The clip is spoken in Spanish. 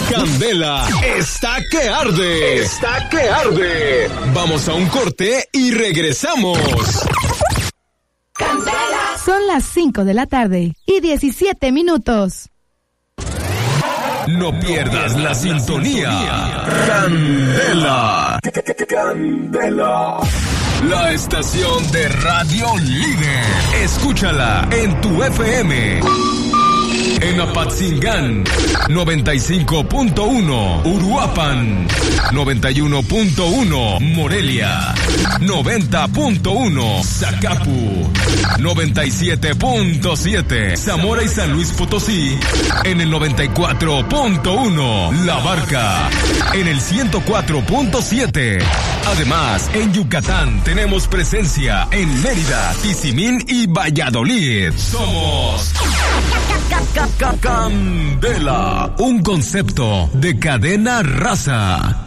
Candela está que arde. Está que arde. Vamos a un corte y regresamos. Candela. Son las 5 de la tarde y 17 minutos. No pierdas la sintonía. Candela. Candela. La estación de radio líder. Escúchala en tu FM. En Apatzingán, 95.1, Uruapan, 91.1, Morelia, 90.1, Zacapu, 97.7, Zamora y San Luis Potosí, en el 94.1, La Barca, en el 104.7. Además, en Yucatán tenemos presencia en Mérida, Tizimín y Valladolid. Somos Candela, un concepto de cadena raza.